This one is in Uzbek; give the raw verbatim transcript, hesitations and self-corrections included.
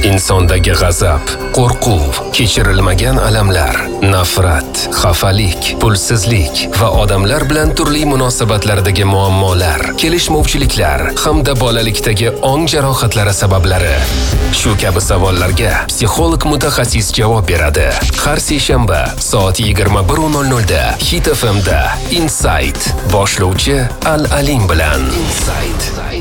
Insondagi g'azab, qo'rquv, kechirilmagan alamlar, nafrat, xafalik, pulsizlik va odamlar bilan turli munosabatlardagi muammolar, kelishmovchiliklar hamda bolalikdagi ong jarohatlari sabablari. Shu kabi savollarga psixolog mutaxassis javob beradi. Har seshanba soat yigirma bir nol nol da Hit F M da Insight boshlovchi Al Alim bilan. Insight.